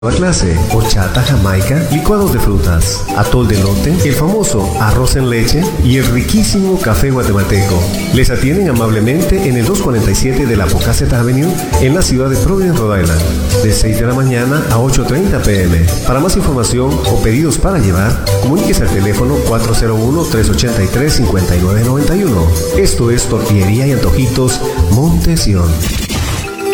La clase, horchata, jamaica, licuados de frutas, atol de elote, el famoso arroz en leche y el riquísimo café guatemalteco. Les atienden amablemente en el 247 de la Pocasset Avenue en la ciudad de Providence, Rhode Island, de 6 de la mañana a 8:30 p.m. Para más información o pedidos para llevar, comuníquese al teléfono 401-383-5991. Esto es Tortillería y Antojitos Montesión.